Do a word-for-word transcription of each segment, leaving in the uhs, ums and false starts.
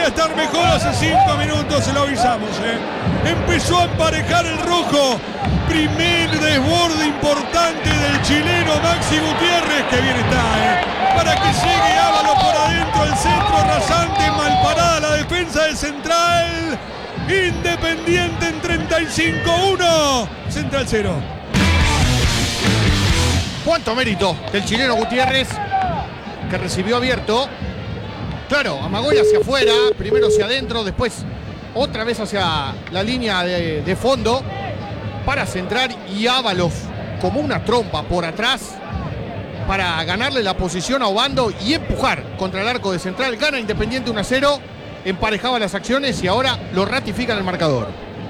podría estar mejor hace cinco minutos, se lo avisamos. ¿eh? Empezó a emparejar el rojo. Primer desborde importante del chileno Maxi Gutiérrez, que bien está, ¿eh? para que llegue Ábalos por adentro, el centro rasante, mal parada la defensa de Central. Independiente en treinta y cinco uno, Central cero. ¿Cuánto mérito del chileno Gutiérrez, que recibió abierto? Claro, amagó hacia afuera, primero hacia adentro, después otra vez hacia la línea de, de fondo para centrar, y Ábalos como una trompa por atrás para ganarle la posición a Obando y empujar contra el arco de Central. Gana Independiente uno a cero, emparejaba las acciones y ahora lo ratifica en el marcador.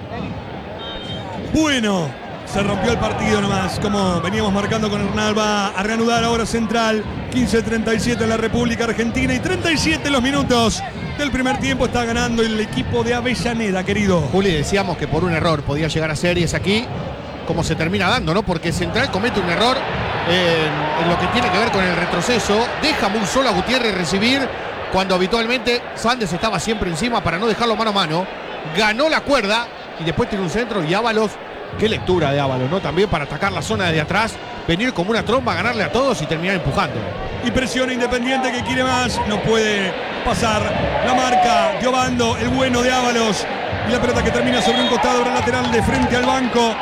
Bueno, se rompió el partido nomás, como veníamos marcando con Hernán. Va a reanudar ahora Central. quince treinta y siete en la República Argentina y treinta y siete los minutos del primer tiempo. Está ganando el equipo de Avellaneda, querido. Juli, decíamos que por un error podía llegar a ser, y es aquí como se termina dando, ¿no? Porque Central comete un error en, en lo que tiene que ver con el retroceso. Deja muy solo a Gutiérrez recibir cuando habitualmente Sandes estaba siempre encima para no dejarlo mano a mano. Ganó la cuerda y después tiene un centro, y Ábalos, qué lectura de Ábalos, ¿no? También para atacar la zona desde atrás, venir como una tromba, ganarle a todos y terminar empujando. Y presiona Independiente, que quiere más, no puede pasar la marca de Obando, el bueno de Ábalos, y la pelota que termina sobre un costado lateral de frente al banco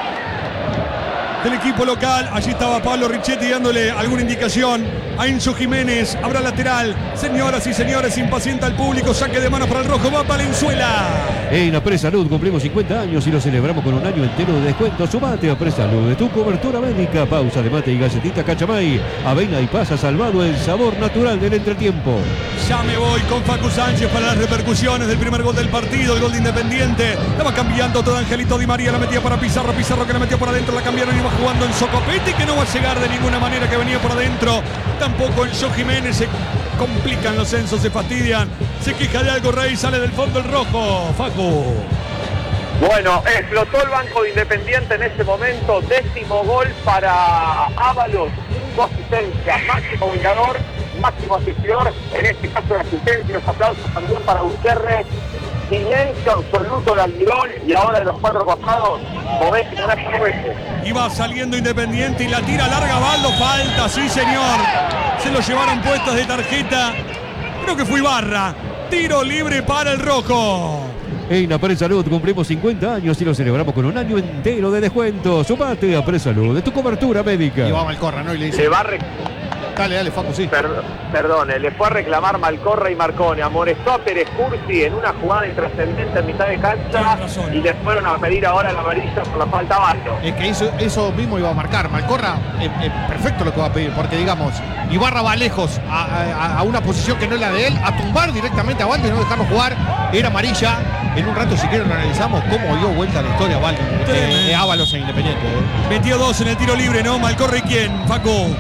del equipo local. Allí estaba Pablo Richetti dándole alguna indicación a Enzo Jiménez. Habrá lateral. Señoras y señores, impacienta al público. Saque de manos para el rojo. Va Valenzuela. En Apresalud cumplimos cincuenta años y lo celebramos con un año entero de descuento. Sumate a Apresalud, de tu cobertura médica. Pausa de mate y galletita Cachamay. Avena y pasa salvado, el sabor natural del entretiempo. Ya me voy con Facu Sánchez para las repercusiones del primer gol del partido, el gol de Independiente. La va cambiando todo Angelito Di María, la metía para Pizarro, Pizarro que la metió por adentro, la cambiaron y va jugando en Socopetti, que no va a llegar de ninguna manera, que venía por adentro. Tampoco Enzo Jiménez, se complican los censos, se fastidian. Se queja de algo Rey, sale del fondo el rojo. Facu. Bueno, explotó el banco de Independiente en ese momento. Décimo gol para Ábalos, cinco asistencias, máximo goleador, máximo asistidor, en este caso de asistencia. Los aplausos también para Gutiérrez. Silencio absoluto de Almirón, y ahora de los cuatro costados, Movetti con una fuerte. Iba saliendo Independiente y la tira larga Baldo, falta, sí señor. Se lo llevaron puestas de tarjeta. Creo que fue Ibarra. Tiro libre para el rojo. En Apresalud cumplimos cincuenta años y lo celebramos con un año entero de descuento. Sumate a Apresalud, de tu cobertura médica. Y va Malcorra, ¿no? Y le dice... Se va a rec... Dale, dale, Facu, sí. Per perdone, le fue a reclamar Malcorra y Marcone. Amonestó a Pérez Cursi en una jugada intrascendente en mitad de cancha y le fueron a pedir ahora la amarilla por la falta a Baldo. Es que eso, eso mismo iba a marcar. Malcorra, eh, eh, perfecto lo que va a pedir, porque digamos, Ibarra va lejos a, a, a una posición que no es la de él, a tumbar directamente a Baldo y no dejarlo jugar. Era amarilla. En un rato, si quieren, analizamos cómo dio vuelta la historia Baldo de, de Ábalos en Independiente. ¿eh? Metió dos en el tiro libre, ¿no? Malcorra y quién, Facu.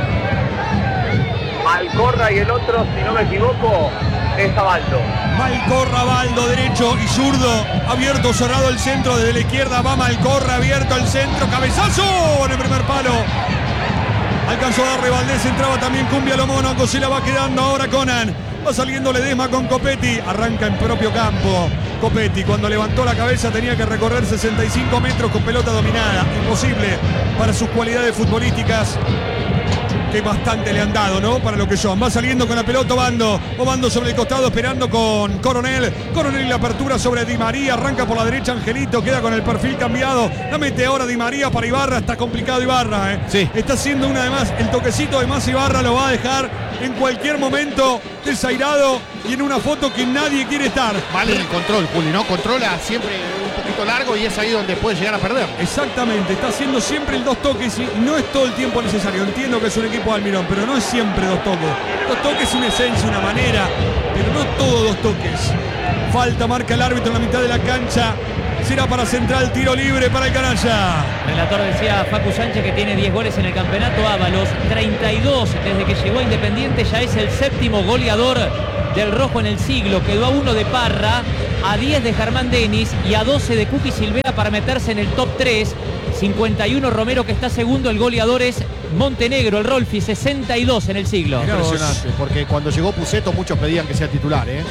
Malcorra y el otro, si no me equivoco, es Baldo. Malcorra, Baldo, derecho y zurdo. Abierto, cerrado el centro desde la izquierda. Va Malcorra, abierto el centro. Cabezazo en el primer palo. Alcanzó a darle Valdés, entraba también Cumbia Lomónaco. Se la va quedando ahora Conan. Va saliendo Ledesma con Copetti. Arranca en propio campo. Copetti, cuando levantó la cabeza, tenía que recorrer sesenta y cinco metros con pelota dominada. Imposible para sus cualidades futbolísticas, que bastante le han dado, ¿no? Para lo que son. Va saliendo con la pelota Obando. Obando sobre el costado esperando con Coronel. Coronel y la apertura sobre Di María. Arranca por la derecha Angelito. Queda con el perfil cambiado. La mete ahora Di María para Ibarra. Está complicado Ibarra, ¿eh? Sí. Está haciendo una de más. El toquecito de más Ibarra lo va a dejar en cualquier momento desairado y en una foto que nadie quiere estar. Vale el control, Juli, ¿no? Controla siempre un poquito largo y es ahí donde puede llegar a perder. Exactamente, está haciendo siempre el dos toques y no es todo el tiempo necesario. Entiendo que es un equipo de Almirón, pero no es siempre dos toques. Dos toques es una esencia, una manera, pero no todos dos toques. Falta, marca el árbitro en la mitad de la cancha. Será para Central, tiro libre para el canalla. El relator decía Facu Sánchez que tiene diez goles en el campeonato. Ábalos, treinta y dos desde que llegó a Independiente. Ya es el séptimo goleador del rojo en el siglo. Quedó a uno de Parra, a diez de Germán Denis y a doce de Cookie Silvera para meterse en el top tres. cincuenta y uno Romero, que está segundo. El goleador es Montenegro, el Rolfi, sesenta y dos en el siglo. Impresionante, porque cuando llegó Puceto muchos pedían que sea titular, ¿eh?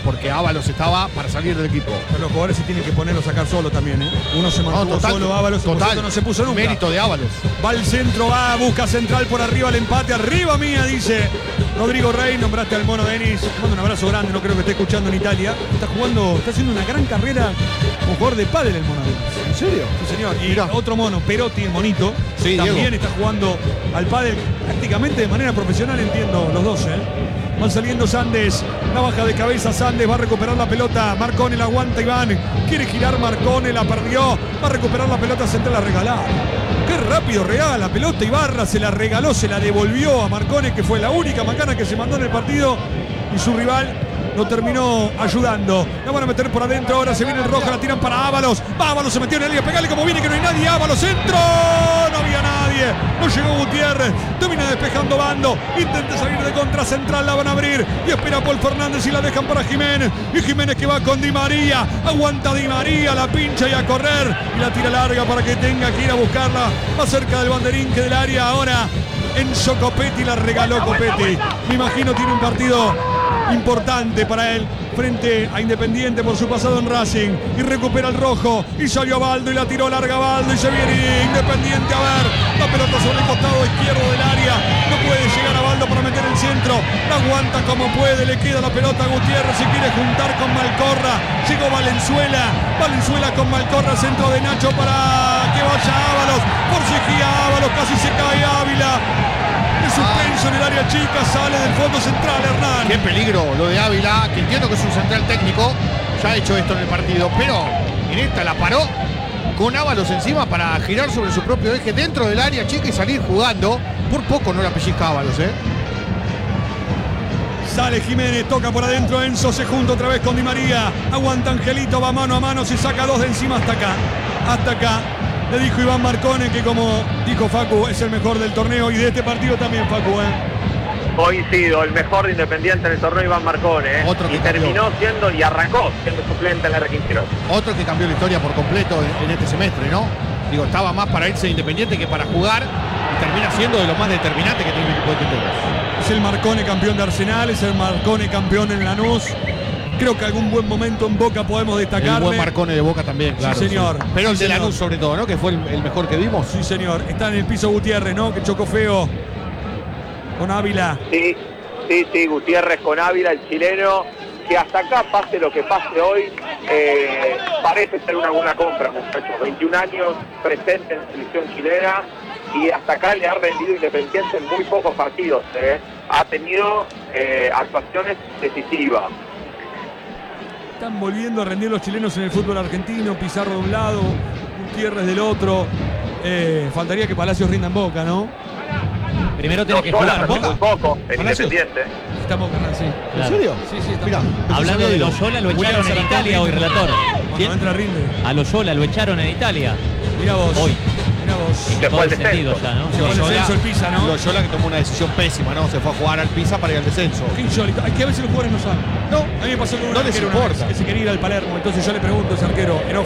porque Ábalos estaba para salir del equipo. Pero los jugadores se tienen que poner a sacar solo también, ¿eh? Uno se mantuvo No, total, solo, Ábalos, total. no se puso nunca. Mérito de Ábalos. Va al centro, va, busca central por arriba el empate. Arriba mía, dice Rodrigo Rey. Nombraste al Mono Denis. Te mando un abrazo grande, no creo que esté escuchando en Italia. Está jugando, está haciendo una gran carrera como jugador de pádel el Mono Denis. ¿En serio? Sí, señor. Y Mirá. otro mono, Perotti, el monito, Sí, también Diego. está jugando al pádel prácticamente de manera profesional, entiendo, los dos, ¿eh? Van saliendo Sandes, la baja de cabeza Sandes, va a recuperar la pelota, Marcone la aguanta Iván, quiere girar Marcone, la perdió, va a recuperar la pelota central, la regalada. Qué rápido regala la pelota Ibarra, se la regaló, se la devolvió a Marcone, que fue la única macana que se mandó en el partido, y su rival lo terminó ayudando. La van a meter por adentro, ahora se viene el rojo, la tiran para Ábalos. Ábalos se metió en el área, pegale como viene que no hay nadie. Ábalos, centro, no había nadie. No llegó Gutiérrez, termina despejando Bando. Intenta salir de contra central, la van a abrir y espera Paul Fernández y la dejan para Jiménez. Y Jiménez que va con Di María, aguanta Di María, la pincha y a correr. Y la tira larga para que tenga que ir a buscarla más cerca del banderín que del área. Ahora Enzo Copetti, la regaló Copetti. Me imagino tiene un partido importante para él frente a Independiente por su pasado en Racing, y recupera el rojo y salió Baldo y la tiró larga Baldo y se viene Independiente a ver la pelota sobre el costado izquierdo del área, no puede llegar a Baldo para meter el centro, la aguanta como puede, le queda la pelota a Gutiérrez, se quiere juntar con Malcorra, llegó Valenzuela, Valenzuela con Malcorra, centro de Nacho para que vaya Ábalos, por Sejía Ábalos, casi se cae Ávila. El suspenso en el área chica, sale del fondo central Hernán. Qué peligro lo de Ávila, que entiendo que es un central técnico, ya ha hecho esto en el partido, pero en esta la paró con Ábalos encima para girar sobre su propio eje dentro del área chica y salir jugando. Por poco no la pellizca Ábalos, ¿eh? Sale Jiménez, toca por adentro Enzo, se junta otra vez con Di María. Aguanta Angelito, va mano a mano, se saca dos de encima hasta acá. Hasta acá. Le dijo Iván Marcone que, como dijo Facu, es el mejor del torneo y de este partido también, Facu, ¿eh? Coincido, el mejor de Independiente en el torneo Iván Marcone, ¿eh? Otro que y cambió. terminó siendo y arrancó siendo suplente en la R quince. Otro que cambió la historia por completo en, en este semestre, ¿no? Digo, estaba más para irse Independiente que para jugar y termina siendo de lo más determinante que tiene el equipo de Quinteros. Es el Marcone campeón de Arsenal, es el Marcone campeón en Lanús. Creo que algún buen momento en Boca podemos destacarle. El buen Marcone de Boca también, claro. Sí, señor. Sí. Pero el Sí, de señor. Lanús sobre todo, ¿no? Que fue el, el mejor que vimos. Sí, señor. Está en el piso Gutiérrez, ¿no? Que chocó feo con Ávila. Sí, sí, sí, Gutiérrez con Ávila, el chileno, que hasta acá, pase lo que pase hoy, eh, parece ser una buena compra, muchachos. veintiún años, presente en la selección chilena, y hasta acá le ha rendido Independiente en muy pocos partidos. ¿eh? Ha tenido eh, actuaciones decisivas. Están volviendo a rendir los chilenos en el fútbol argentino. Pizarro de un lado, Gutiérrez del otro. Eh, faltaría que Palacios rinda en Boca, ¿no? Primero tiene que Loyola jugar, rendió ¿no? muy poco en Palacios. Independiente. Está en Boca, Hernán, sí. ¿En Claro. serio? Sí, sí, está Mirá, en Boca. Hablando de digo. Loyola, lo William echaron en Zarate Italia hoy, relator. Cuando ¿Quién? entra rinde. A Loyola lo echaron en Italia. Mira vos. Hoy. Mira vos. Se fue Todo al descendido descenso. ya, ¿no? Se fue al descenso el Pisa, ¿no? Loyola que tomó una decisión pésima, ¿no? Se fue a jugar al Pisa para ir al descenso. Qué insólito. Es que a veces los jugadores no saben. No, A mí me pasó con un no les arquero una importa. vez que se quería ir al Palermo. Entonces yo le pregunto a ese arquero en off: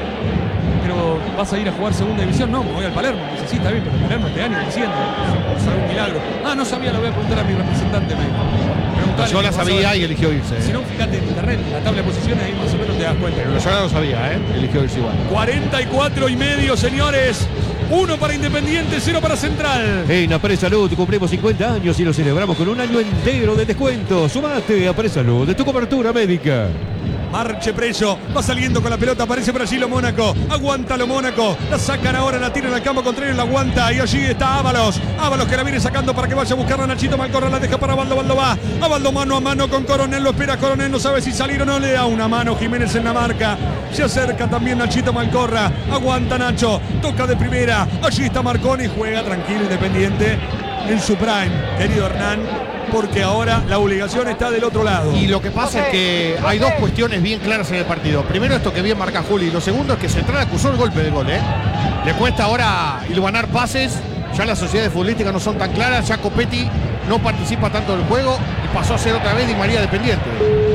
¿pero vas a ir a jugar segunda división? No, me voy al Palermo. Me dice, sí, está bien, pero el Palermo este año desciende. Es algún milagro. Ah, no sabía, lo voy a preguntar a mi representante, me dijo. Preguntale, Loyola vas a sabía ver. y eligió irse. Si ¿eh? no, fíjate en internet, la tabla de posiciones, ahí más o menos te das cuenta. Pero Loyola lo sabía, ¿eh? Eligió irse igual. cuarenta y cuatro y medio, señores. Uno para Independiente, cero para Central. En Apre Salud cumplimos cincuenta años y lo celebramos con un año entero de descuento. Sumate a Apre Salud de tu cobertura médica. Marche Preso, va saliendo con la pelota, aparece por allí lo Mónaco, aguanta lo Mónaco, la sacan ahora, la tiran al campo contrario, la aguanta y allí está Ábalos, Ábalos que la viene sacando para que vaya a buscar a Nachito Malcorra, la deja para Baldo, Baldo va, a Baldo mano a mano con Coronel, lo espera Coronel, no sabe si salir o no, le da una mano Jiménez en la marca, se acerca también Nachito Malcorra, aguanta Nacho, toca de primera, allí está Marconi, juega tranquilo Independiente en su prime, querido Hernán, porque ahora la obligación está del otro lado. Y lo que pasa es que hay dos cuestiones bien claras en el partido. Primero, esto que bien marca Juli. Y lo segundo es que Central acusó el golpe de gol, ¿eh? Le cuesta ahora hilvanar pases. Ya las sociedades futbolísticas no son tan claras. Ya Copetti no participa tanto del juego y pasó a ser otra vez Di María dependiente.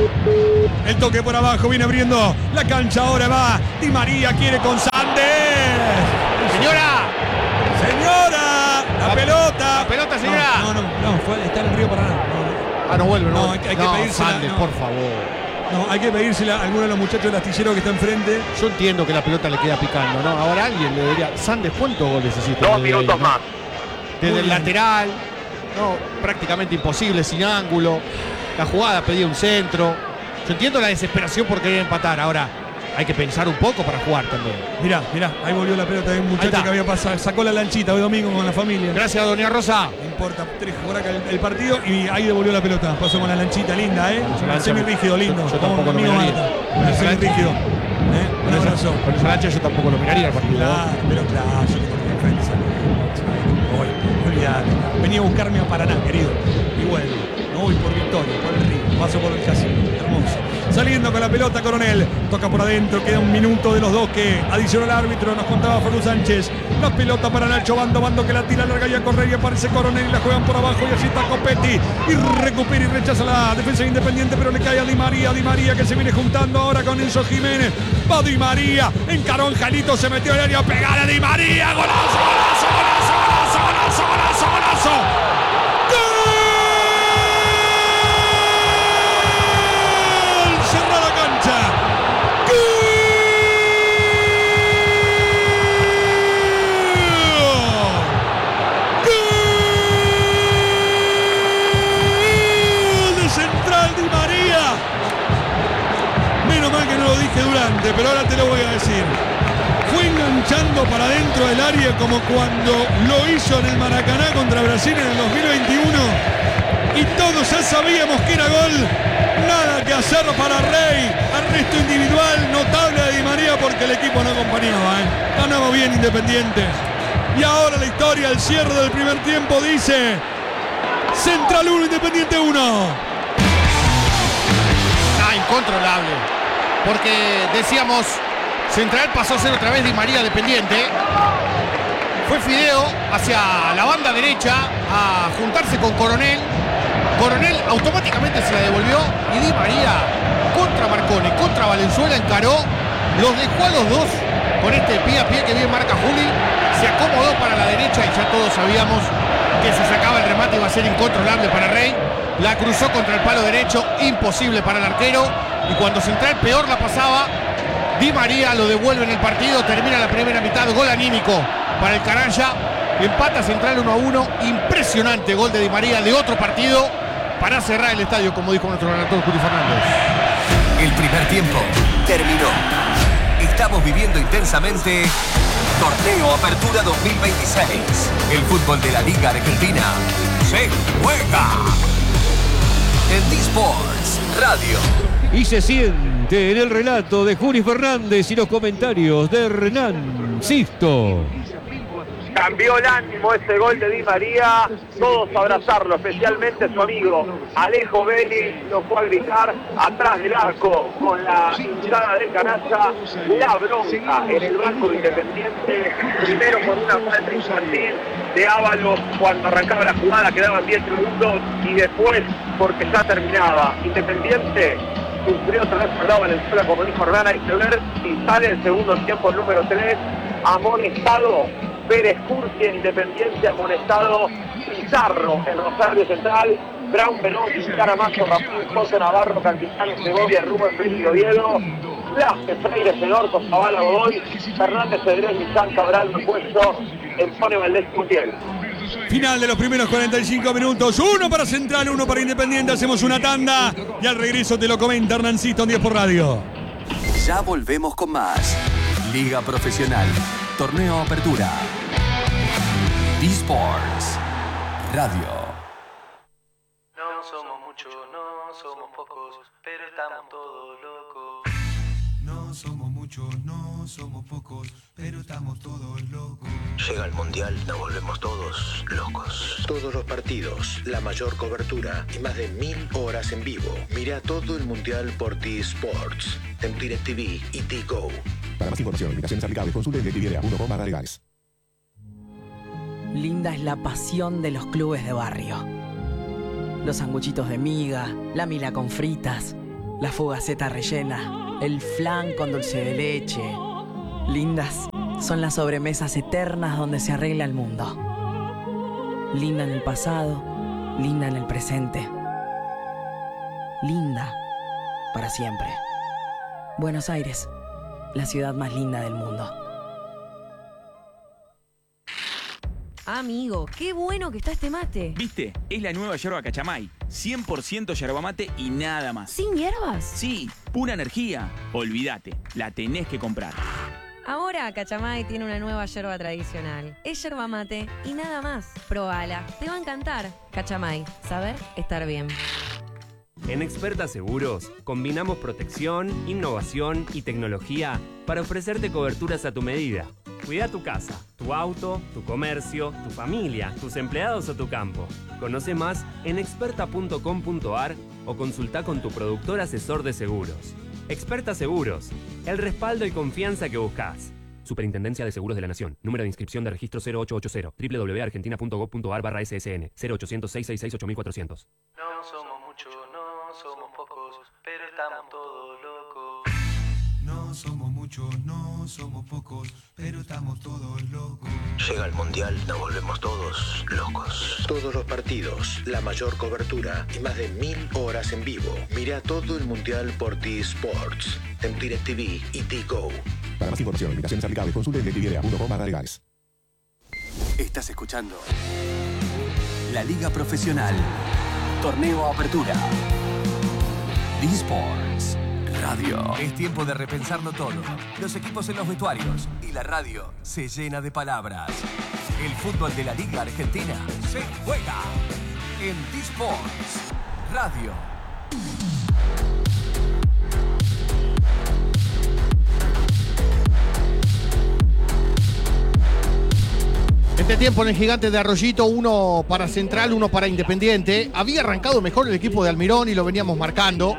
El toque por abajo, viene abriendo la cancha, ahora va Di María, quiere con Sandes. ¡Señora! ¡Señora! ¡La, La- pelota! la pelota, señora. No, no, no, no, fue, está en el río Paraná. No, no. Ah, no vuelve, no, No, vuelve. hay que- hay que pedírsela, Sandes, no. por favor. No, hay que pedírsela a alguno de los muchachos del astillero que está enfrente. Yo entiendo que la pelota le queda picando, ¿no? Ahora alguien le debería... Sandes, ¿cuántos goles hiciste? Dos minutos ¿no? más. Desde el lateral, no, prácticamente imposible, sin ángulo. La jugada pedía un centro. Yo entiendo la desesperación por querer empatar. Ahora hay que pensar un poco para jugar también. Mirá, mirá, ahí volvió la pelota de un muchacho que había pasado, sacó la lanchita hoy domingo con la familia. Gracias, doña Rosa. No importa, tres por acá el, el partido y ahí devolvió la pelota. Pasó con la lanchita, linda, ¿eh? Semi rígido, lindo. Yo, yo tampoco lo amigo miraría. Marta. Semi rígido. ¿Eh? Un abrazo. Con esa lancha yo tampoco lo miraría el partido. Claro, pero claro, yo tengo que enfrente esa voy, olvidate. Venía a buscarme a Paraná, querido. Y bueno, no voy por Victoria, por el río. Paso por el casino. Hermoso. Saliendo con la pelota Coronel, toca por adentro, queda un minuto de los dos que adicionó el árbitro, nos contaba Facu Sánchez. La pelota para Nacho Bando, Bando que la tira larga y a correr y aparece Coronel y la juegan por abajo y allí está Copetti y recupera y rechaza la defensa Independiente, pero le cae a Di María, Di María que se viene juntando ahora con Enzo Jiménez. Va Di María, encaró Angelito, se metió al área, pegar a Di María, golazo, golazo, golazo, golazo, golazo, golazo, golazo. Durante, pero ahora te lo voy a decir. Fue enganchando para dentro del área como cuando lo hizo en el Maracaná contra Brasil en el dos mil veintiuno y todos ya sabíamos que era gol. Nada que hacer para Rey. Arresto individual notable de Di María porque el equipo no acompañaba, ¿eh? Ganaba bien Independiente. Y ahora la historia, el cierre del primer tiempo dice Central uno, Independiente uno. Ah, incontrolable. Porque decíamos, Central pasó a ser otra vez Di María dependiente. Fue Fideo hacia la banda derecha a juntarse con Coronel. Coronel automáticamente se la devolvió y Di María contra Marconi, contra Valenzuela encaró. Los dejó a los dos con este pie a pie que bien marca Juli. Se acomodó para la derecha y ya todos sabíamos que se sacaba el remate, iba a ser incontrolable para Rey. La cruzó contra el palo derecho, imposible para el arquero. Y cuando Central peor la pasaba, Di María lo devuelve en el partido. Termina la primera mitad, gol anímico para el Canalla. Empata Central uno a uno. Impresionante gol de Di María de otro partido para cerrar el estadio, como dijo nuestro relator Juli Fernández. El primer tiempo terminó. Estamos viviendo intensamente Torneo Apertura dos mil veintiséis. El fútbol de la Liga Argentina se juega en D-Sports Radio. Y se siente en el relato de Juli Fernández y los comentarios de Hernán Sisto. Cambió el ánimo ese gol de Di María, todos a abrazarlo, especialmente su amigo Alejo Vélez, lo fue a gritar atrás del arco con la hinchada del Canalla, la bronca en el banco de Independiente, primero por una falta infantil de Ábalos cuando arrancaba la jugada, quedaban diez segundos, y después porque ya terminaba. Independiente sufrió otra vez por lado Valenzuela, como dijo Hernán, hay que ver si sale el segundo tiempo número tres, amonestado Pérez Cursi en Independiente, amonestado Pizarro en Rosario Central, Brown Perotti, Caramazo, Rafael José Navarro, Cantizano, Segovia, Rubén Félix Oviedo, Blasque Freire, Senorco, Zavala, Godoy, Fernández Cedrés, Millán, Cabral, Puesto, Empone Valdés, Gutiérrez. Final de los primeros cuarenta y cinco minutos, uno para Central, uno para Independiente, hacemos una tanda y al regreso te lo comenta Hernancito en diez por Radio. Ya volvemos con más. Liga Profesional, Torneo Apertura, D-Sports Radio. No somos muchos, no somos pocos, pero estamos todos locos. No somos muchos, no somos pocos, pero estamos todos locos. Llega el Mundial, nos volvemos todos locos. Todos los partidos, la mayor cobertura y más de mil horas en vivo. Mira todo el Mundial por T-Sports, en DirecTV y T-Go. Para más información, limitaciones aplicables, consulte en directv punto com barra legales. Linda es la pasión de los clubes de barrio. Los sanguchitos de miga, la mila con fritas, la fugaceta rellena, el flan con dulce de leche. Lindas son las sobremesas eternas donde se arregla el mundo. Linda en el pasado, linda en el presente. Linda para siempre. Buenos Aires, la ciudad más linda del mundo. Amigo, qué bueno que está este mate. ¿Viste? Es la nueva yerba Cachamay. cien por ciento yerba mate y nada más. ¿Sin hierbas? Sí, pura energía. Olvídate, la tenés que comprar. Ahora Cachamay tiene una nueva yerba tradicional. Es yerba mate y nada más. Probala, te va a encantar. Cachamay, saber estar bien. En Experta Seguros, combinamos protección, innovación y tecnología para ofrecerte coberturas a tu medida. Cuida tu casa, tu auto, tu comercio, tu familia, tus empleados o tu campo. Conoce más en experta punto com punto a r o consulta con tu productor asesor de seguros. Experta Seguros, el respaldo y confianza que buscas. Superintendencia de Seguros de la Nación. Número de inscripción de registro cero ocho ocho cero. doble u doble u doble u punto argentina punto gob punto a r barra S S N. cero ochocientos, seiscientos sesenta y seis, ocho mil cuatrocientos. No somos muchos, no somos pocos, pero estamos todos locos. No somos muchos, no somos pocos, pero estamos todos locos. Llega el Mundial, nos volvemos todos locos. Todos los partidos, la mayor cobertura y más de mil horas en vivo. Mira todo el Mundial por T-Sports, en DirecTV y T-Go. Para más información, invitaciones aplicables, consulte en directvidea punto com barra legales. Estás escuchando La Liga Profesional. Torneo Apertura. D-Sports Radio. Es tiempo de repensarlo todo. Los equipos en los vestuarios y la radio se llena de palabras. El fútbol de la Liga Argentina se juega en D-Sports Radio. Este tiempo en el Gigante de Arroyito, uno para Central, uno para Independiente. Había arrancado mejor el equipo de Almirón y lo veníamos marcando,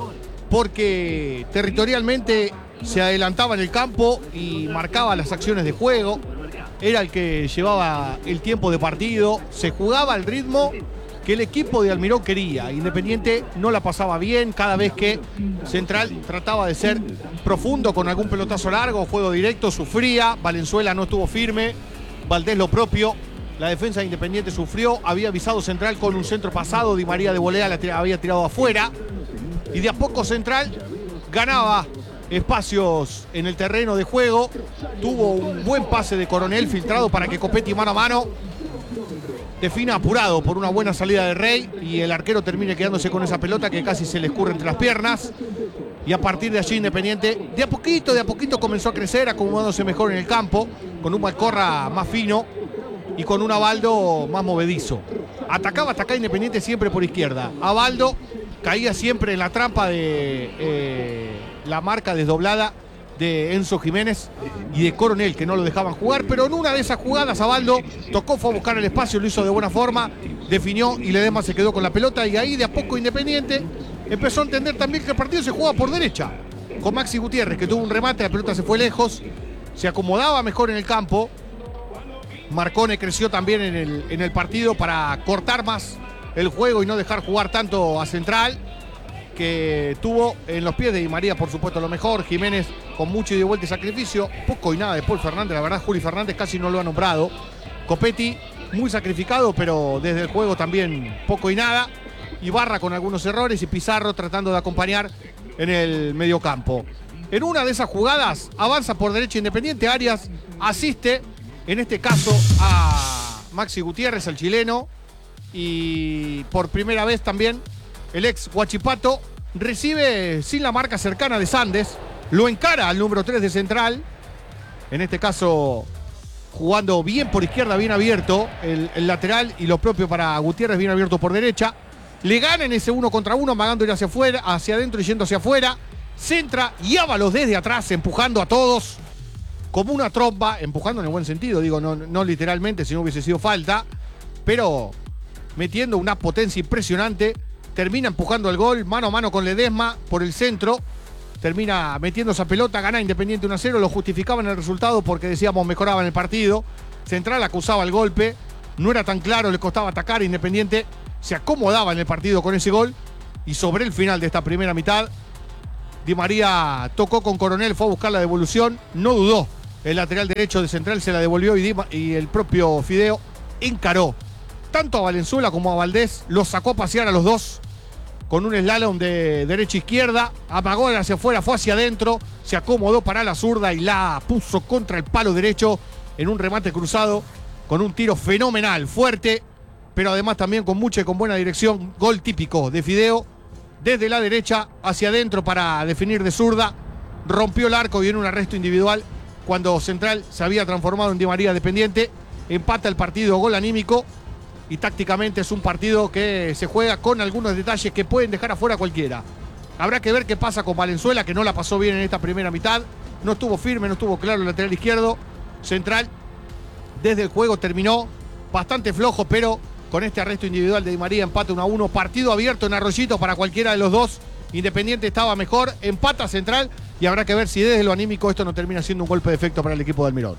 porque territorialmente se adelantaba en el campo y marcaba las acciones de juego. Era el que llevaba el tiempo de partido, se jugaba al ritmo que el equipo de Almirón quería. Independiente no la pasaba bien cada vez que Central trataba de ser profundo con algún pelotazo largo, juego directo, sufría. Valenzuela no estuvo firme, Valdés lo propio. La defensa de Independiente sufrió, había avisado Central con un centro pasado, Di María de volea la tira, había tirado afuera. Y de a poco Central ganaba espacios en el terreno de juego. Tuvo un buen pase de Coronel filtrado para que Copetti mano a mano defina apurado por una buena salida de Rey y el arquero termine quedándose con esa pelota que casi se le escurre entre las piernas. Y a partir de allí Independiente de a poquito, de a poquito comenzó a crecer, acomodándose mejor en el campo, con un Malcorra más fino y con un Abaldo más movedizo. Atacaba, atacaba Independiente siempre por izquierda. Abaldo caía siempre en la trampa de eh, la marca desdoblada de Enzo Jiménez y de Coronel, que no lo dejaban jugar, pero en una de esas jugadas Abaldo tocó, fue a buscar el espacio, lo hizo de buena forma, definió y Ledesma se quedó con la pelota y ahí de a poco Independiente empezó a entender también que el partido se jugaba por derecha, con Maxi Gutiérrez, que tuvo un remate, la pelota se fue lejos, se acomodaba mejor en el campo. Marcone creció también en el, en el partido para cortar más el juego y no dejar jugar tanto a Central, que tuvo en los pies de Di María, por supuesto, lo mejor. Jiménez con mucho ida y vuelta y sacrificio, poco y nada de Paul Fernández, la verdad Juli Fernández casi no lo ha nombrado. Copetti muy sacrificado, pero desde el juego también poco y nada. Ibarra con algunos errores y Pizarro tratando de acompañar en el mediocampo. En una de esas jugadas avanza por derecha Independiente, Arias asiste en este caso a Maxi Gutiérrez, el chileno, y por primera vez también el ex Huachipato recibe sin la marca cercana de Sandes, lo encara al número tres de Central, en este caso jugando bien por izquierda, bien abierto el, el lateral, y lo propio para Gutiérrez, bien abierto por derecha. Le gana en ese uno contra uno, amagando ir hacia afuera, hacia adentro y yendo hacia afuera. Centra y Ábalos desde atrás, empujando a todos como una trompa, empujando en el buen sentido, digo, no, no literalmente, si no hubiese sido falta, pero metiendo una potencia impresionante. Termina empujando el gol, mano a mano con Ledesma por el centro. Termina metiendo esa pelota, gana Independiente uno a cero, lo justificaban el resultado porque decíamos mejoraban el partido. Central acusaba el golpe, no era tan claro, le costaba atacar. Independiente se acomodaba en el partido con ese gol. Y sobre el final de esta primera mitad, Di María tocó con Coronel, fue a buscar la devolución, no dudó. El lateral derecho de Central se la devolvió y, Di, y el propio Fideo encaró tanto a Valenzuela como a Valdés, los sacó a pasear a los dos con un slalom de derecha-izquierda, amagó hacia afuera, fue hacia adentro, se acomodó para la zurda y la puso contra el palo derecho en un remate cruzado, con un tiro fenomenal, fuerte, pero además también con mucha y con buena dirección. Gol típico de Fideo, desde la derecha hacia adentro para definir de zurda, rompió el arco y en un arresto individual cuando Central se había transformado en Di María dependiente. Empata el partido, gol anímico, y tácticamente es un partido que se juega con algunos detalles que pueden dejar afuera a cualquiera. Habrá que ver qué pasa con Valenzuela, que no la pasó bien en esta primera mitad, no estuvo firme, no estuvo claro el lateral izquierdo. Central desde el juego terminó bastante flojo, pero con este arresto individual de Di María empata uno a uno, partido abierto en Arroyito para cualquiera de los dos. Independiente estaba mejor, empata Central y habrá que ver si desde lo anímico esto no termina siendo un golpe de efecto para el equipo de Almirón.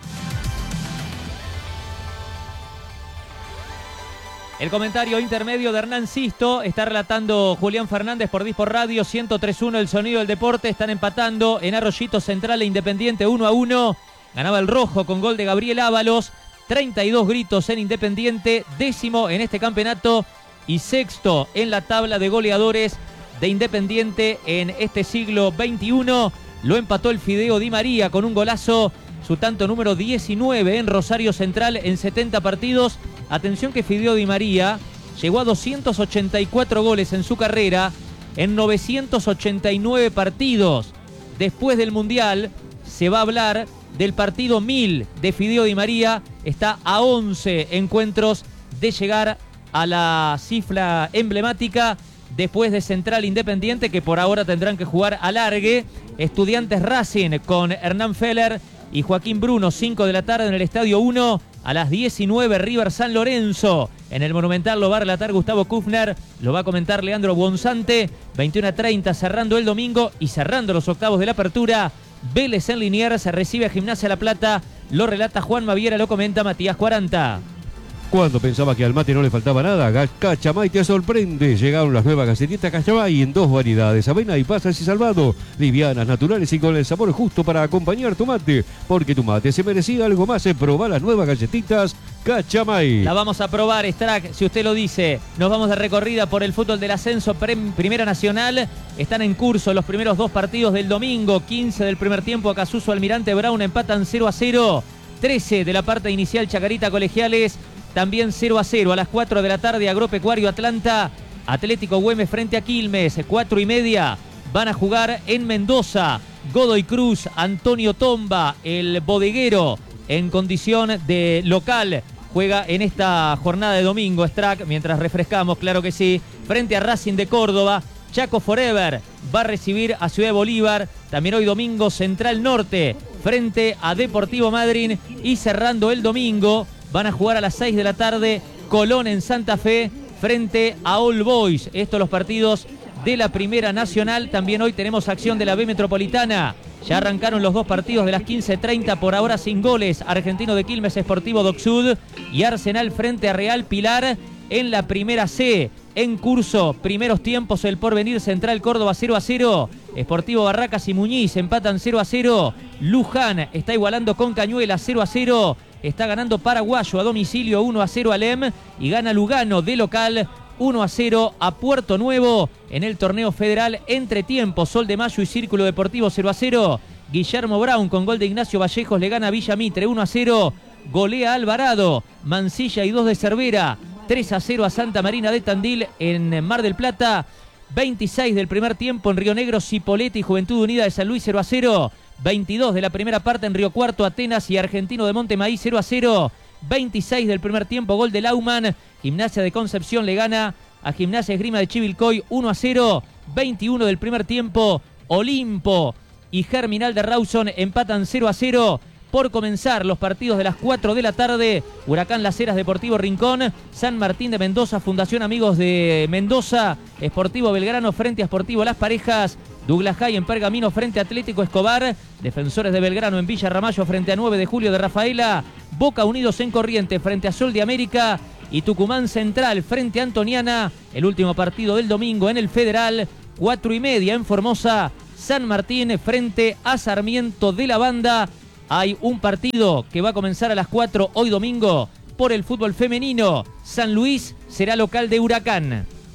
El comentario intermedio de Hernán Sisto está relatando Julián Fernández por Dispor Radio, ciento tres punto uno, el sonido del deporte. Están empatando en Arroyito Central e Independiente uno a uno. Ganaba el rojo con gol de Gabriel Ábalos. treinta y dos gritos en Independiente, décimo en este campeonato y sexto en la tabla de goleadores de Independiente en este siglo veintiuno. Lo empató el Fideo Di María con un golazo, su tanto número diecinueve en Rosario Central en setenta partidos. Atención que Fideo Di María llegó a doscientos ochenta y cuatro goles en su carrera en novecientos ochenta y nueve partidos. Después del Mundial se va a hablar del partido mil de Fideo Di María. Está a once encuentros de llegar a la cifra emblemática después de Central Independiente, que por ahora tendrán que jugar alargue. Estudiantes Racing con Hernán Feller y Joaquín Bruno, cinco de la tarde en el Estadio uno. A las diecinueve, River San Lorenzo. En el Monumental lo va a relatar Gustavo Kufner, lo va a comentar Leandro Buonzante. veintiuno a treinta, cerrando el domingo y cerrando los octavos de la apertura. Vélez en Liniers se recibe a Gimnasia La Plata. Lo relata Juan Maviera, lo comenta Matías cuarenta. Cuando pensaba que al mate no le faltaba nada, Cachamay te sorprende. Llegaron las nuevas galletitas Cachamay en dos variedades, avena y pasas y salvado. Livianas, naturales y con el sabor justo para acompañar tu mate. Porque tu mate se merecía algo más. Probar las nuevas galletitas Cachamay. La vamos a probar, Strack, si usted lo dice. Nos vamos de recorrida por el fútbol del ascenso Primera Nacional. Están en curso los primeros dos partidos del domingo. quince del primer tiempo, Acasuso Almirante Brown empatan cero a cero. trece de la parte inicial, Chacarita Colegiales también cero a cero. A las cuatro de la tarde, Agropecuario Atlanta, Atlético Güemes frente a Quilmes. cuatro y media van a jugar en Mendoza. Godoy Cruz, Antonio Tomba, el bodeguero en condición de local, juega en esta jornada de domingo, Strack, mientras refrescamos, claro que sí, frente a Racing de Córdoba. Chaco Forever va a recibir a Ciudad de Bolívar. También hoy domingo, Central Norte frente a Deportivo Madryn. Y cerrando el domingo, van a jugar a las seis de la tarde Colón en Santa Fe frente a All Boys. Estos los partidos de la Primera Nacional. También hoy tenemos acción de la B Metropolitana. Ya arrancaron los dos partidos de las quince treinta, por ahora sin goles. Argentino de Quilmes, Sportivo Doc Sud y Arsenal frente a Real Pilar en la Primera C. En curso, primeros tiempos, el Porvenir Central Córdoba cero a cero. Sportivo Barracas y Muñiz empatan cero a cero. Luján está igualando con Cañuela cero a cero. Está ganando Paraguayo a domicilio uno a cero al E M y gana Lugano de local uno a cero a Puerto Nuevo en el torneo federal. Entre tiempos, Sol de Mayo y Círculo Deportivo cero a cero. Guillermo Brown con gol de Ignacio Vallejos le gana a Villa Mitre uno a cero. Golea Alvarado, Mansilla y dos de Cervera. tres a cero a Santa Marina de Tandil en Mar del Plata. veintiséis del primer tiempo en Río Negro, Cipolletti y Juventud Unida de San Luis cero a cero. veintidós de la primera parte en Río Cuarto, Atenas y Argentino de Montemaíz cero a cero. veintiséis del primer tiempo, gol de Lauman. Gimnasia de Concepción le gana a Gimnasia Esgrima de Chivilcoy uno a cero. veintiuno del primer tiempo, Olimpo y Germinal de Rawson empatan cero a cero. Por comenzar los partidos de las cuatro de la tarde, Huracán Las Heras, Deportivo Rincón, San Martín de Mendoza, Fundación Amigos de Mendoza, Sportivo Belgrano frente a Sportivo Las Parejas, Douglas High en Pergamino frente a Atlético Escobar, Defensores de Belgrano en Villa Ramallo frente a nueve de julio de Rafaela, Boca Unidos en Corrientes frente a Sol de América y Tucumán Central frente a Antoniana. El último partido del domingo en el Federal, cuatro y media en Formosa, San Martín frente a Sarmiento de la Banda. Hay un partido que va a comenzar a las cuatro hoy domingo por el fútbol femenino. San Luis será local de Huracán.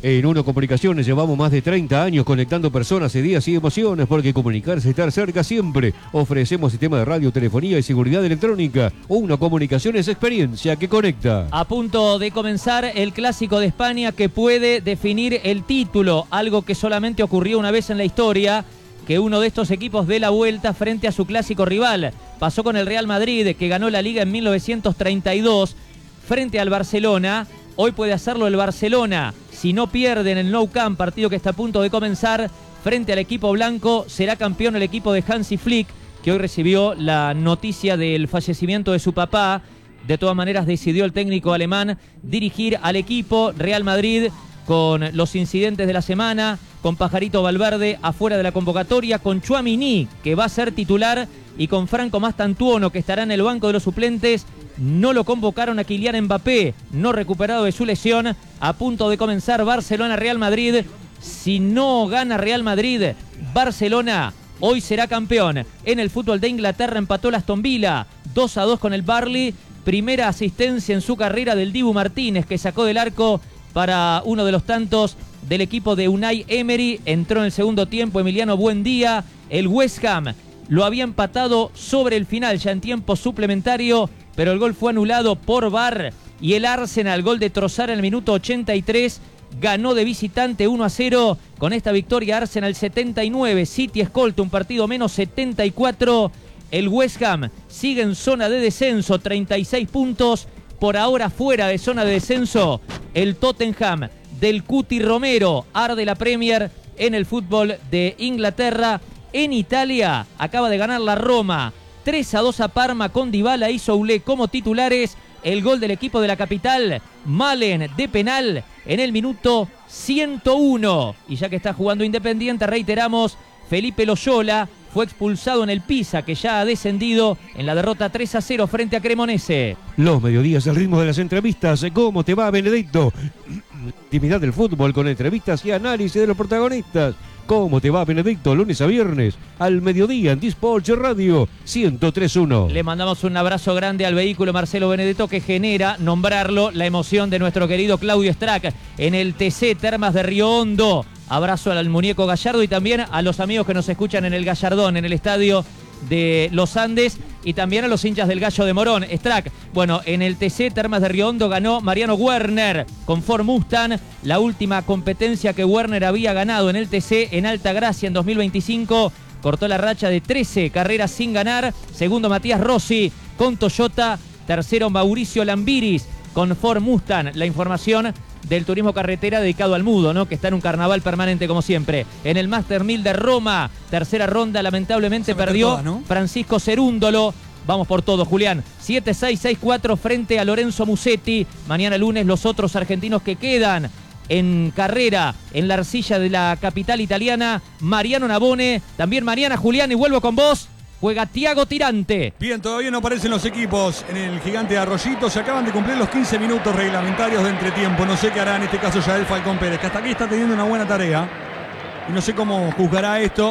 En Uno Comunicaciones llevamos más de treinta años conectando personas, ideas y emociones, porque comunicarse es estar cerca siempre. Ofrecemos sistema de radio, telefonía y seguridad electrónica. Uno Comunicaciones, experiencia que conecta. A punto de comenzar el Clásico de España que puede definir el título, algo que solamente ocurrió una vez en la historia, que uno de estos equipos dé la vuelta frente a su clásico rival. Pasó con el Real Madrid, que ganó la Liga en mil novecientos treinta y dos frente al Barcelona. Hoy puede hacerlo el Barcelona. Si no pierden el Nou Camp, partido que está a punto de comenzar, frente al equipo blanco, será campeón el equipo de Hansi Flick, que hoy recibió la noticia del fallecimiento de su papá. De todas maneras, decidió el técnico alemán dirigir al equipo Real Madrid con los incidentes de la semana, con Pajarito Valverde afuera de la convocatoria, con Tchouaméni, que va a ser titular, y con Franco Mastantuono, que estará en el banco de los suplentes. No lo convocaron a Kylian Mbappé, no recuperado de su lesión. A punto de comenzar Barcelona-Real Madrid. Si no gana Real Madrid, Barcelona hoy será campeón. En el fútbol de Inglaterra empató el Aston Villa dos a dos con el Burnley. Primera asistencia en su carrera del Dibu Martínez, que sacó del arco para uno de los tantos del equipo de Unai Emery. Entró en el segundo tiempo Emiliano Buendía. El West Ham lo había empatado sobre el final, ya en tiempo suplementario, pero el gol fue anulado por V A R. Y el Arsenal, gol de Trossard en el minuto ochenta y tres, ganó de visitante uno a cero. Con esta victoria Arsenal setenta y nueve, City escolta un partido menos setenta y cuatro. El West Ham sigue en zona de descenso, treinta y seis puntos. Por ahora fuera de zona de descenso el Tottenham del Cuti Romero. Arde la Premier en el fútbol de Inglaterra. En Italia acaba de ganar la Roma tres a dos a Parma con Dybala y Soulé como titulares. El gol del equipo de la capital, Malen de penal en el minuto ciento uno. Y ya que está jugando Independiente, reiteramos, Felipe Loyola fue expulsado en el Pisa, que ya ha descendido en la derrota tres a cero frente a Cremonese. Los mediodías, el ritmo de las entrevistas. ¿Cómo te va, Benedetto? Intimidad del fútbol con entrevistas y análisis de los protagonistas. ¿Cómo te va, Benedicto? Lunes a viernes, al mediodía en Dispatch Radio ciento tres punto uno. Le mandamos un abrazo grande al vehículo Marcelo Benedetto, que genera, nombrarlo, la emoción de nuestro querido Claudio Strack en el T C Termas de Río Hondo. Abrazo al muñeco Gallardo y también a los amigos que nos escuchan en el Gallardón, en el estadio de los Andes, y también a los hinchas del Gallo de Morón. Strack, bueno, en el T C Termas de Río Hondo ganó Mariano Werner con Ford Mustang, la última competencia que Werner había ganado en el T C en Altagracia en dos mil veinticinco. Cortó la racha de trece carreras sin ganar. Segundo, Matías Rossi con Toyota. Tercero, Mauricio Lambiris con Ford Mustang. La información del turismo carretera dedicado al mudo, ¿no? Que está en un carnaval permanente como siempre. En el Master mil de Roma, tercera ronda, lamentablemente perdió toda, ¿no? Francisco Cerúndolo. Vamos por todo, Julián. siete seis seis cuatro frente a Lorenzo Musetti. Mañana lunes los otros argentinos que quedan en carrera en la arcilla de la capital italiana. Mariano Navone, también Mariana, Julián, y vuelvo con vos. Juega Tiago Tirante. Bien, todavía no aparecen los equipos en el Gigante de Arroyito. Se acaban de cumplir los quince minutos reglamentarios de entretiempo. No sé qué hará en este caso Yael Falcón Pérez, que hasta aquí está teniendo una buena tarea. Y no sé cómo juzgará esto.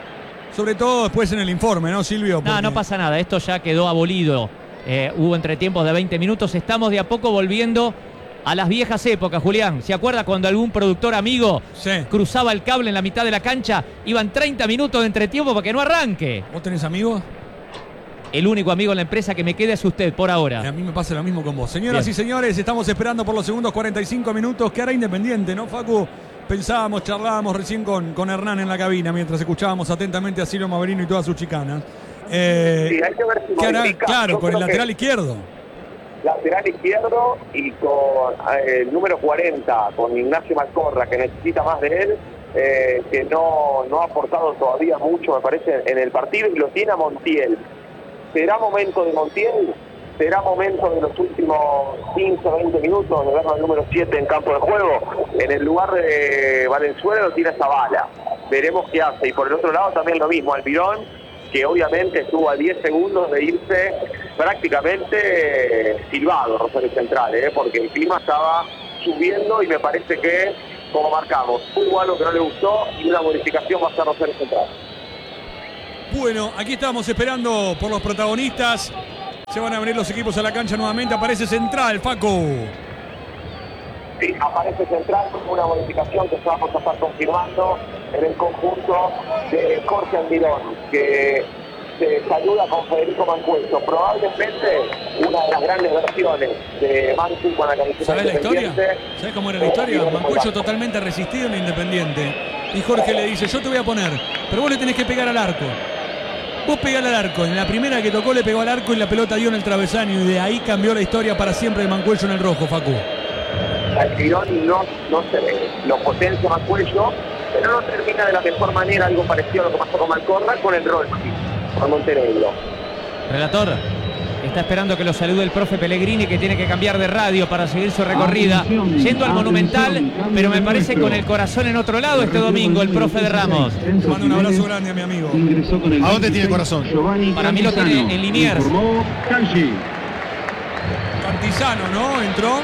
Sobre todo después en el informe, ¿no, Silvio? Porque... No, no pasa nada. Esto ya quedó abolido. Eh, hubo entretiempos de veinte minutos. Estamos de a poco volviendo a las viejas épocas, Julián. ¿Se acuerda cuando algún productor amigo sí. cruzaba el cable en la mitad de la cancha? Iban treinta minutos de entretiempo para que no arranque. ¿Vos tenés amigos? El único amigo en la empresa que me queda es usted, por ahora. Y a mí me pasa lo mismo con vos. Señoras Bien. y señores, estamos esperando por los segundos cuarenta y cinco minutos. Que hará Independiente, ¿no, Facu? Pensábamos, charlábamos recién con, con Hernán en la cabina mientras escuchábamos atentamente a Ciro Maverino y todas sus chicanas. Eh, sí, hay que ver si ¿qué hará? modifica. Claro, Yo con el creo lateral que... izquierdo. Lateral izquierdo y con eh, el número cuarenta, con Ignacio Malcorra, que necesita más de él, eh, que no, no ha aportado todavía mucho, me parece, en el partido, y lo tiene a Montiel. ¿Será momento de Montiel? ¿Será momento de los últimos quince o veinte minutos de verlo al número siete en campo de juego? En el lugar de Valenzuela lo tiene Zavala. Veremos qué hace. Y por el otro lado también lo mismo, Almirón, que obviamente estuvo a diez segundos de irse prácticamente eh, silbado Rosario Central, ¿eh? Porque el clima estaba subiendo y me parece que, como marcamos, hubo algo que no le gustó y una modificación va a ser Rosario Central. Bueno, aquí estamos esperando por los protagonistas. Se van a abrir los equipos a la cancha nuevamente. Aparece Central, Facu. Sí, aparece central con una modificación que vamos a estar confirmando en el conjunto de Jorge Almirón, que se saluda con Federico Mancuello. Probablemente una de las grandes versiones de Mancu con la camiseta ¿Sabés la historia? Independiente. ¿Sabés cómo era la historia? Mancuello totalmente resistido en Independiente. Y Jorge le dice, yo te voy a poner, pero vos le tenés que pegar al arco. Vos pegale al arco. En la primera que tocó le pegó al arco y la pelota dio en el travesaño. Y de ahí cambió la historia para siempre de Mancuello en el rojo, Facu. Almirón no, no se ve, lo potencia Mancuello, pero no termina de la mejor manera, algo parecido a lo que pasó con Malcorra, con el Rolfi, con Montenegro. Relator, está esperando que lo salude el profe Pellegrini, que tiene que cambiar de radio para seguir su recorrida, yendo al Monumental, pero me parece con el corazón en otro lado este domingo, el profe de Ramos. Te mando un abrazo grande a mi amigo. ¿A dónde tiene el corazón? Para mí lo tiene en Liniers. Cantizano, ¿no? Entró.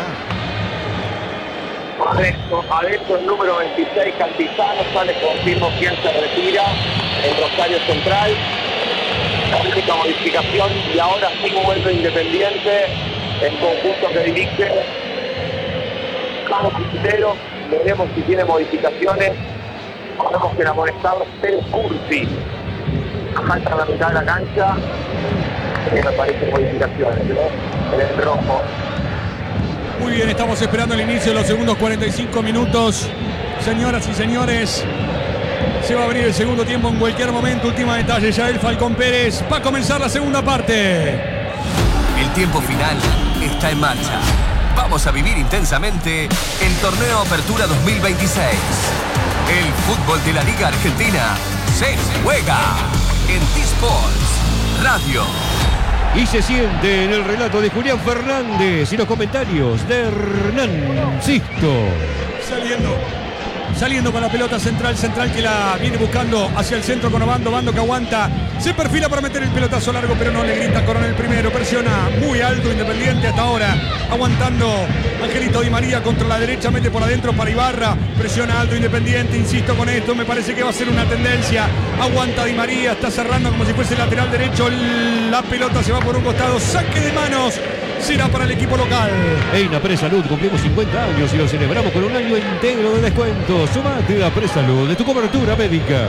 Adentro, adentro el número veintiséis, Cantizano, sale, confirmo quién se retira, el Rosario Central. La única modificación, y ahora sí vuelve Independiente, el conjunto que dirige Carlos Quintero. Veremos si tiene modificaciones. Sabemos que el amonestado es Pérez Cursi. Falta la mitad de la cancha, que me parecen modificaciones, ¿no? En el rojo. Muy bien, estamos esperando el inicio de los segundos cuarenta y cinco minutos. Señoras y señores, se va a abrir el segundo tiempo en cualquier momento. Última detalle, ya el Falcón Pérez. Va a comenzar la segunda parte. El tiempo final está en marcha. Vamos a vivir intensamente el Torneo Apertura dos mil veintiséis. El fútbol de la Liga Argentina se juega en T-Sports Radio. Y se siente en el relato de Julián Fernández y los comentarios de Hernán Sisto. Saliendo. Saliendo con la pelota central, central que la viene buscando hacia el centro con Obando, Obando que aguanta, se perfila para meter el pelotazo largo, pero no le grita Coronel primero, presiona muy alto Independiente hasta ahora, aguantando Angelito Di María contra la derecha, mete por adentro para Ibarra, presiona alto Independiente, insisto con esto, me parece que va a ser una tendencia, aguanta Di María, está cerrando como si fuese el lateral derecho, la pelota se va por un costado, saque de manos, será para el equipo local. En Apresalud cumplimos cincuenta años y lo celebramos con un año entero de descuento. Sumate a Apresalud de tu cobertura médica.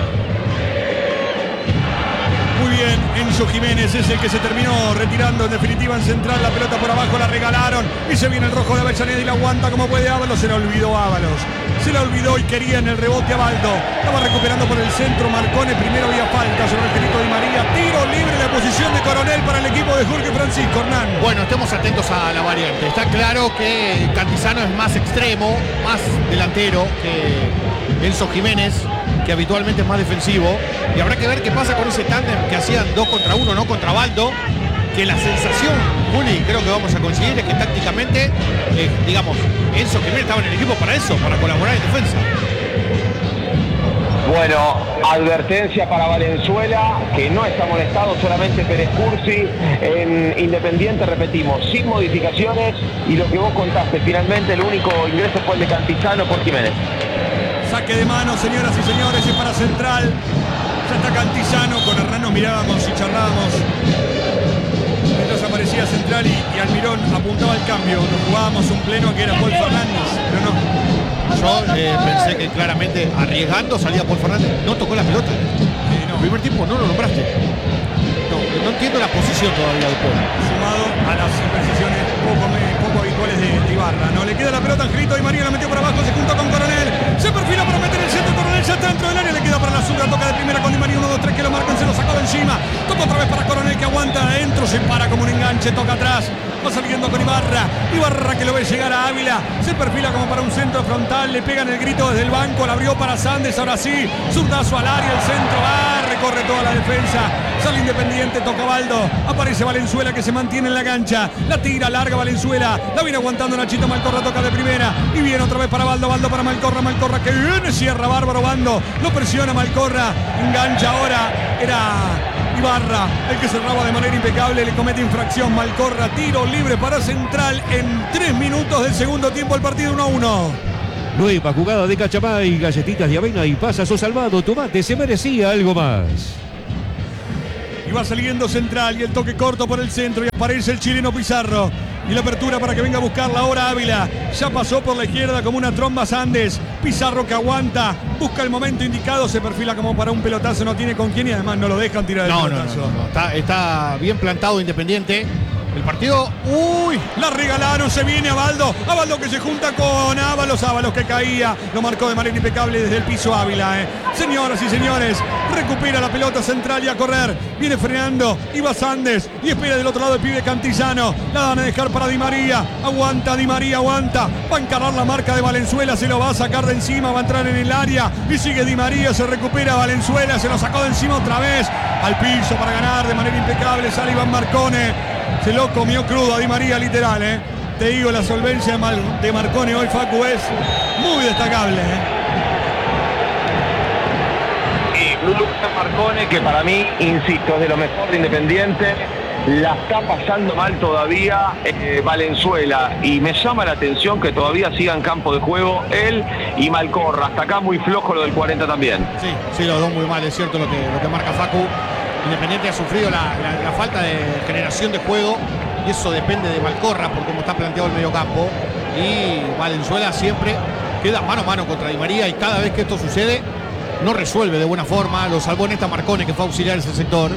Muy bien, Enzo Jiménez es el que se terminó retirando en definitiva en central. La pelota por abajo la regalaron y se viene el rojo de Avellaneda y la aguanta como puede Ábalos. Se la olvidó Ábalos. Se la olvidó y quería en el rebote a Baldo. Estaba recuperando por el centro Marcone. Primero había falta sobre el Angelito Di María. Tiro libre de posición de Coronel para el equipo de Jorge Francisco. Hernán. Bueno, estemos atentos a la variante. Está claro que Cantizano es más extremo, más delantero que Enzo Jiménez, que habitualmente es más defensivo. Y habrá que ver qué pasa con ese tándem que hacían dos contra uno, no contra Baldo. Que la sensación, Juli, creo que vamos a conseguir es que tácticamente, eh, digamos, Enzo Jiménez estaba en el equipo para eso, para colaborar en defensa. Bueno, advertencia para Valenzuela, que no está molestado, solamente Pérez Cursi. En Independiente, repetimos, sin modificaciones. Y lo que vos contaste, finalmente el único ingreso fue el de Cantizano por Jiménez. Saque de mano, señoras y señores, es para Central. Ya está Cantizano, con Hernán nos mirábamos y charlábamos. Entonces aparecía Central y, y Almirón apuntaba al cambio. Nos jugábamos un pleno que era Paul Fernández, pero no. Yo eh, pensé que claramente arriesgando salía Paul Fernández. No tocó la pelota. Eh, no. El primer tiempo no lo nombraste. No, no entiendo la posición todavía de Paul. Sumado a las imprecisiones poco, poco habituales de, de Ibarra. No le queda la pelota, Angelito Di María la metió para abajo, se juntó con Coronel. Se perfila para meter el centro, Coronel ya está dentro del área, le queda para la zurda, toca de primera con Di María, uno, dos, tres que lo marcan, se lo sacó de encima. Toca otra vez para Coronel que aguanta adentro, se para como un enganche, toca atrás. Va saliendo con Ibarra. Ibarra que lo ve llegar a Ávila. Se perfila como para un centro frontal. Le pegan el grito desde el banco. La abrió para Sandes. Ahora sí. Zurdazo al área. El centro va. Recorre toda la defensa. Sale Independiente. Toca Baldo. Aparece Valenzuela que se mantiene en la cancha. La tira larga Valenzuela. La viene aguantando Nachito Malcorra. Toca de primera. Y viene otra vez para Baldo. Baldo para Malcorra. Malcorra que viene. Cierra bárbaro Bando. Lo presiona Malcorra. Engancha ahora. Era Ibarra, el que cerraba de manera impecable, le comete infracción. Malcorra, tiro libre para Central en tres minutos del segundo tiempo, el partido uno a uno. Nueva jugada de Cachamay, galletitas de avena y pasas o salvado, tomate, se merecía algo más. Y va saliendo Central y el toque corto por el centro y aparece el chileno Pizarro. Y la apertura para que venga a buscarla ahora Ávila. Ya pasó por la izquierda como una tromba Sandes. Pizarro que aguanta, busca el momento indicado, se perfila como para un pelotazo, no tiene con quién y además no lo dejan tirar el no, pelotazo. No, no, no, no. Está, está bien plantado Independiente. El partido, uy, la regalaron, se viene Abaldo, Abaldo que se junta con Ábalos, Ábalos que caía, lo marcó de manera impecable desde el piso Ávila, eh. Señoras y señores, recupera la pelota Central y a correr, viene frenando, Iba Sandes y espera del otro lado el pibe Cantillano, la van a dejar para Di María, aguanta Di María, aguanta, va a encarar la marca de Valenzuela, se lo va a sacar de encima, va a entrar en el área y sigue Di María, se recupera Valenzuela, se lo sacó de encima otra vez, al piso para ganar de manera impecable, sale Iván Marcone. Se lo comió crudo a Di María, literal, ¿eh? Te digo, la solvencia de, Mal, de Marcone hoy, Facu, es muy destacable, ¿eh? Y Lucas Marcone, que para mí, insisto, es de lo mejor de Independiente, la está pasando mal todavía eh, Valenzuela. Y me llama la atención que todavía siga en campo de juego él y Malcorra. Hasta acá muy flojo lo del cuarenta también. Sí, sí, los dos muy mal, es cierto lo que, lo que marca Facu. Independiente ha sufrido la, la, la falta de generación de juego y eso depende de Malcorra por cómo está planteado el mediocampo. Y Valenzuela siempre queda mano a mano contra Di María y cada vez que esto sucede no resuelve de buena forma. Lo salvó en esta Marcone, que fue auxiliar ese sector.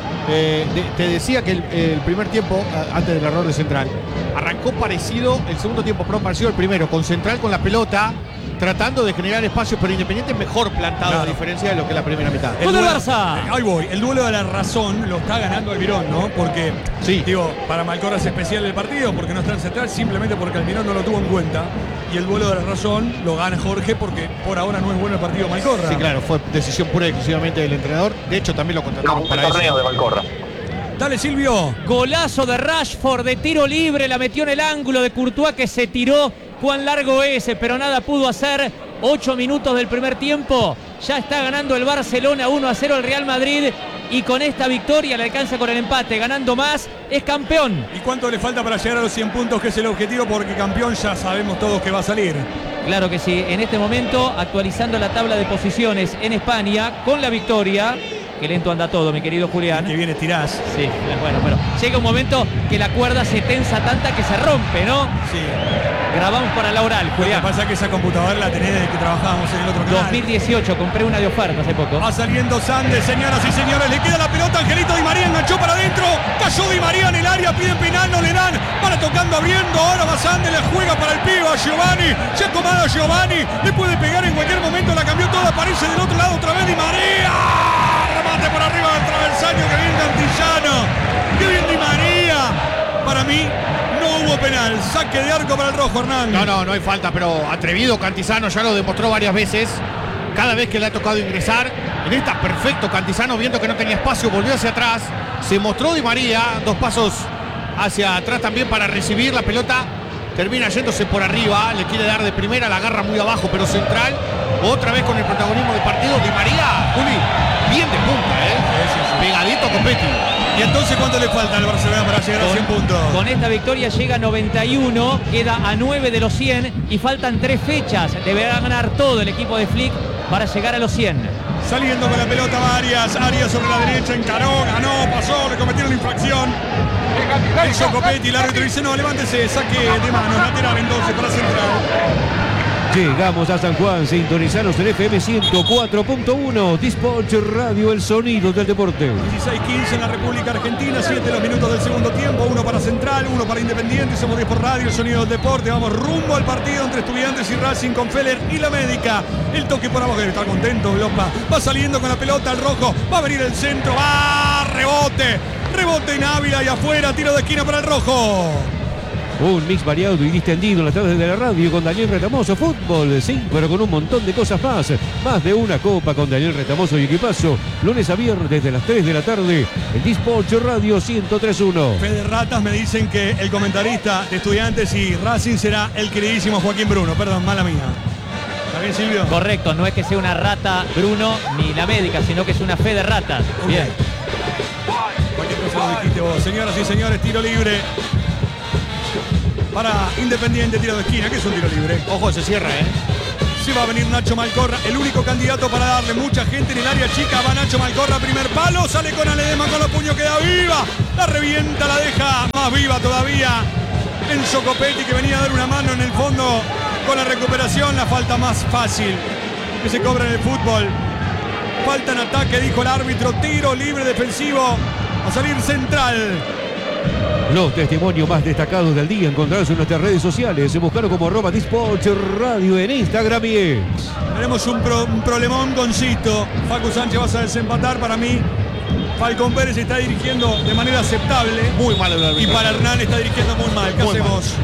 Eh, de, te decía que el, el primer tiempo, antes del error de Central, arrancó parecido, el segundo tiempo perdón, parecido al primero, con Central con la pelota, tratando de generar espacios, pero Independiente mejor plantado, claro, a diferencia de lo que es la primera mitad. El duelo, Barça. Ahí voy, el duelo de la razón lo está ganando Almirón, ¿no? Porque, sí, digo, para Malcorra es especial el partido, porque no está en Central, simplemente porque Almirón no lo tuvo en cuenta. Y el duelo de la razón lo gana Jorge, porque por ahora no es bueno el partido de Malcorra. Sí, claro, fue decisión pura y exclusivamente del entrenador. De hecho, también lo contrataron no, para el torneo eso. de Malcorra. Dale, Silvio. Golazo de Rashford de tiro libre, la metió en el ángulo de Courtois, que se tiró. Cuán largo ese, pero nada pudo hacer. Ocho minutos del primer tiempo. Ya está ganando el Barcelona uno a cero el Real Madrid. Y con esta victoria le alcanza con el empate. Ganando más, es campeón. ¿Y cuánto le falta para llegar a los cien puntos, que es el objetivo? Porque campeón ya sabemos todos que va a salir. Claro que sí. En este momento, actualizando la tabla de posiciones en España, con la victoria. Qué lento anda todo, mi querido Julián. Que viene tirás. Sí, bueno, pero llega un momento que la cuerda se tensa tanta que se rompe, ¿no? Sí. Grabamos para la oral, Julián. Lo que pasa es que esa computadora la tenés desde que trabajábamos en el otro canal. dos mil dieciocho, compré una de oferta hace poco. Va saliendo Sandes, señoras y señores. Le queda la pelota, Angelito Di María enganchó para adentro. Cayó Di María en el área, piden penal, no le dan. Para tocando, abriendo. Ahora va Sandes, le juega para el pibe a Giovanni. Ya comada Giovanni. Le puede pegar en cualquier momento, la cambió toda. Aparece del otro lado otra vez Di María. Remate por arriba del travesaño, que bien Cantillano. Que bien Di María. Para mí no hubo penal, saque de arco para el rojo, Hernán. No, no, no hay falta, pero atrevido Cantizano, ya lo demostró varias veces. Cada vez que le ha tocado ingresar, en esta perfecto Cantizano, viendo que no tenía espacio, volvió hacia atrás. Se mostró Di María, dos pasos hacia atrás también para recibir la pelota. Termina yéndose por arriba, le quiere dar de primera, la agarra muy abajo, pero Central, otra vez con el protagonismo del partido. Di María, Juli, bien de punta, ¿eh? Sí, sí, sí. Pegadito a Copetti. ¿Y entonces cuánto le falta al Barcelona para llegar con, a cien puntos? Con esta victoria llega a noventa y uno, queda a nueve de los cien y faltan tres fechas. Deberá ganar todo el equipo de Flick para llegar a los cien. Saliendo con la pelota va Arias, Arias sobre la derecha, encaró, ganó, pasó, le cometieron infracción. Hizo Copetti, el árbitro dice no, levántese, saque de manos, lateral entonces para Central. Llegamos a San Juan, sintonizanos en F M ciento cuatro punto uno, Disport Radio, el sonido del deporte. dieciséis quince en la República Argentina, siete los minutos del segundo tiempo, uno para Central, uno para Independiente, somos diez por Radio, el sonido del deporte, vamos rumbo al partido entre Estudiantes y Racing con Feller y la Médica. El toque por abajo, está contento Lopa, va saliendo con la pelota al rojo, va a venir el centro, va, rebote, rebote en Ávila y afuera, tiro de esquina para el rojo. Un mix variado y distendido en las tardes de la radio con Daniel Retamoso. Fútbol, sí, pero con un montón de cosas más. Más de una copa con Daniel Retamoso y equipazo. Lunes a viernes desde las tres de la tarde en Disport Radio ciento tres punto uno. Fede Ratas me dicen que el comentarista de Estudiantes y Racing será el queridísimo Joaquín Bruno. Perdón, mala mía. ¿Está bien, Silvio? Correcto, no es que sea una rata Bruno ni la Médica, sino que es una fe de ratas. Okay. Bien. Cualquier cosa lo dijiste vos. Señoras y señores, tiro libre para Independiente, tiro de esquina, que es un tiro libre. Ojo, se cierra, ¿eh? pase, va a venir Nacho Malcorra, el único candidato para darle mucha gente en el área chica. Va Nacho Malcorra, primer palo, sale con Aledema con los puños, queda viva. La revienta, la deja más viva todavía. Enzo Copetti, que venía a dar una mano en el fondo con la recuperación. La falta más fácil que se cobra en el fútbol. Falta en ataque, dijo el árbitro. Tiro libre defensivo. A salir central. Los testimonios más destacados del día encontrarse en nuestras redes sociales. Se buscaron como arroba Disports Radio en Instagram y X. Tenemos un, pro, un problemón con Cito. Facu Sánchez vas a desempatar. Para mí, Falcón Pérez está dirigiendo de manera aceptable. Muy mal el árbitro. Y para Hernán está dirigiendo muy mal. ¿Qué Muy hacemos? Mal.